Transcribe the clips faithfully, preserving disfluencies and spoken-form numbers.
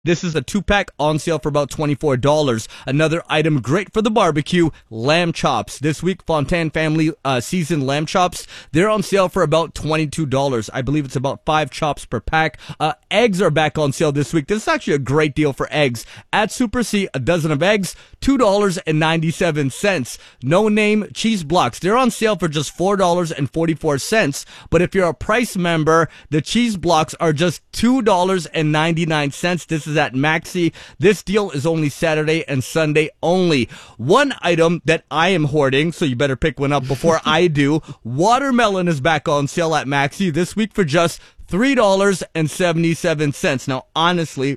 This is a two-pack on sale for about twenty-four dollars. Another item great for the barbecue, lamb chops. This week, Fontaine Family uh, seasoned lamb chops, they're on sale for about twenty-two dollars. I believe it's about five chops per pack. Uh, eggs are back on sale this week. This is actually a great deal for eggs. At Super C, a dozen of eggs, two dollars and ninety-seven cents. No name cheese blocks. They're on sale for just four dollars and forty-four cents. But if you're a Price member, the cheese blocks are just two dollars and ninety-nine cents. This is at Maxi. This deal is only Saturday and Sunday only. One item that I am hoarding, so you better pick one up before I do. Watermelon is back on sale at Maxi this week for just three dollars and seventy-seven cents. Now, honestly,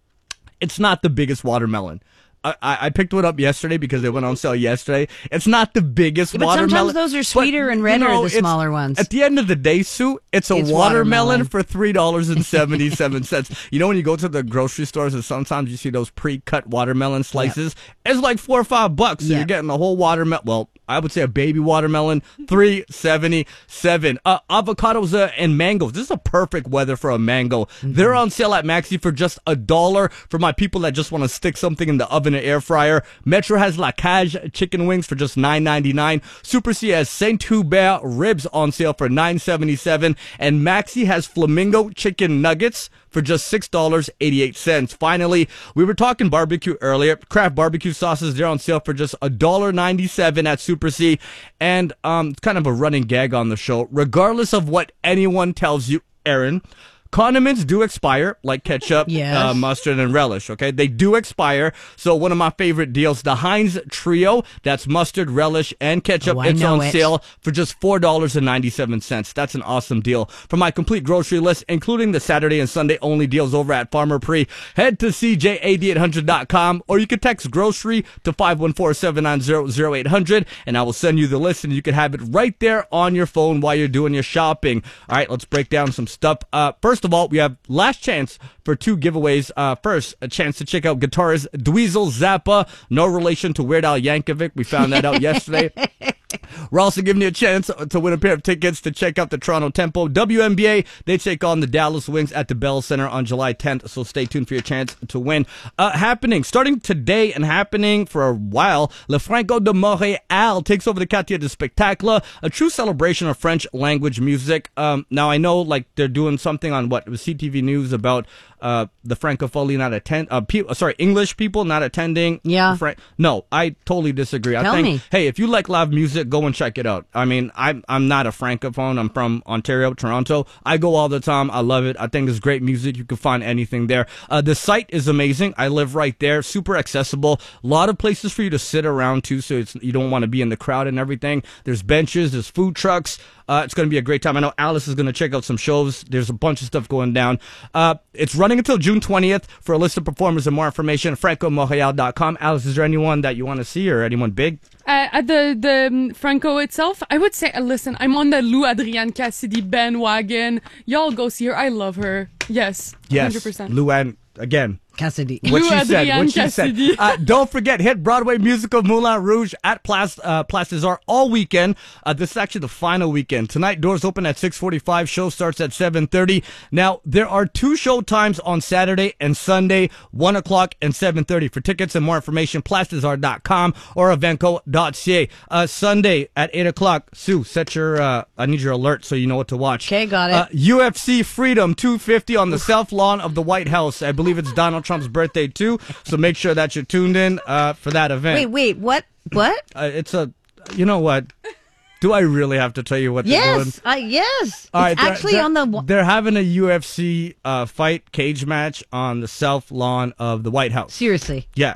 it's not the biggest watermelon. I, I picked one up yesterday because they went on sale yesterday. It's not the biggest yeah, but watermelon. Sometimes those are sweeter but, and redder, you know, the smaller ones. At the end of the day, Sue, it's a it's watermelon, watermelon for three dollars and seventy-seven cents. You know when you go to the grocery stores and sometimes you see those pre-cut watermelon slices? Yep. It's like four or five bucks. So yep. You're getting a whole watermelon. Well, I would say a baby watermelon, three seventy-seven. Uh, avocados uh, and mangoes. This is a perfect weather for a mango. Mm-hmm. They're on sale at Maxi for just a dollar for my people that just want to stick something in the oven or air fryer. Metro has La Cage chicken wings for just nine ninety-nine. Super C has Saint Hubert ribs on sale for nine seventy-seven. And Maxi has Flamingo chicken nuggets for just six dollars and eighty-eight cents. Finally, we were talking barbecue earlier. Kraft barbecue sauces, they're on sale for just one dollar and ninety-seven cents at Super C. And um, it's kind of a running gag on the show. Regardless of what anyone tells you, Aaron, condiments do expire, like ketchup, yes. uh, mustard, and relish, okay? They do expire. So one of my favorite deals, the Heinz Trio, that's mustard, relish, and ketchup. Oh, it's on it. sale for just four dollars and ninety-seven cents. That's an awesome deal. For my complete grocery list, including the Saturday and Sunday only deals over at Farmer Pre, head to C J A D eight hundred dot com, or you can text grocery to five one four, seven nine zero, zero eight hundred, and I will send you the list, and you can have it right there on your phone while you're doing your shopping. All right, let's break down some stuff. Uh, first First of all, we have last chance for two giveaways. Uh, first, a chance to check out guitarist Dweezil Zappa. No relation to Weird Al Yankovic. We found that out yesterday. We're also giving you a chance to win a pair of tickets to check out the Toronto Tempo. W N B A, they take on the Dallas Wings at the Bell Center on July tenth, so stay tuned for your chance to win. Uh, happening, starting today and happening for a while, Le Franco de Montréal takes over the Quartier du Spectacle, a true celebration of French language music. Um, now, I know like they're doing something on what, C T V News about uh, the Francophonie not attend, uh, pe- sorry, English people not attending. Yeah. Fra- no, I totally disagree. Tell I think, me. hey, if you like live music, go and check it out. I mean, I'm I'm not a francophone. I'm from Ontario, Toronto. I go all the time. I love it. I think it's great music. You can find anything there. Uh, the site is amazing. I live right there. Super accessible. A lot of places for you to sit around too, so it's, you don't want to be in the crowd and everything. There's benches. There's food trucks. Uh, it's going to be a great time. I know Alice is going to check out some shows. There's a bunch of stuff going down. Uh, it's running until June twentieth. For a list of performers and more information, franco montreal dot com. Alice, is there anyone that you want to see or anyone big? Uh, at the the um, Franco itself, I would say, uh, listen, I'm on the Lou Adrienne Cassidy bandwagon. Y'all go see her. I love her. Yes, yes, one hundred percent. Lou Anne, again. Cassidy. What Lou she said. Adrienne What she Cassidy. said. Uh, don't forget, hit Broadway musical Moulin Rouge at Place, uh, Place des Arts all weekend. Uh, this is actually the final weekend. Tonight, doors open at six forty-five. Show starts at seven thirty. Now, there are two show times on Saturday and Sunday, one o'clock and seven thirty. For tickets and more information, place des arts dot com or evenco dot c a. Uh, Sunday at eight o'clock. Sue, set your, uh, I need your alert so you know what to watch. Okay, got it. Uh, U F C Freedom two fifty on the South Lawn of the White House. I believe it's Donald Trump's birthday too, so make sure that you're tuned in uh, for that event. Wait, wait, what? What? Uh, it's a, you know what? Do I really have to tell you what they're doing? Yes, uh, yes. All right, it's they're- actually they're- on the. They're having a U F C uh, fight cage match on the South Lawn of the White House. Seriously. Yeah.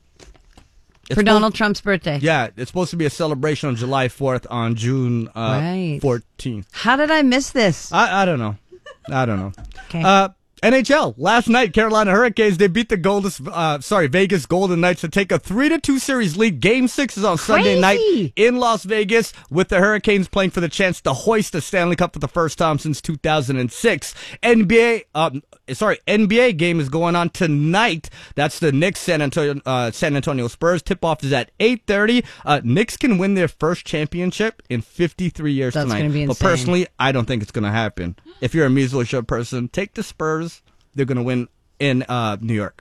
It's For supposed- Donald Trump's birthday. Yeah, it's supposed to be a celebration on July fourth on June uh, Right. fourteenth. How did I miss this? I, I don't know. I don't know. Okay. Uh, N H L last night, Carolina Hurricanes they beat the Golden, uh, sorry Vegas Golden Knights to take a three to two series lead. Game six is on Sunday night in Las Vegas, with the Hurricanes playing for the chance to hoist the Stanley Cup for the first time since two thousand six. N B A, um, sorry, N B A game is going on tonight. That's the Knicks San Antonio uh, San Antonio Spurs. Tip off is at eight thirty. Uh, Knicks can win their first championship in fifty-three years That's tonight. gonna be but insane. personally, I don't think it's going to happen. If you're a Measles Show person, take the Spurs. They're going to win in uh, New York.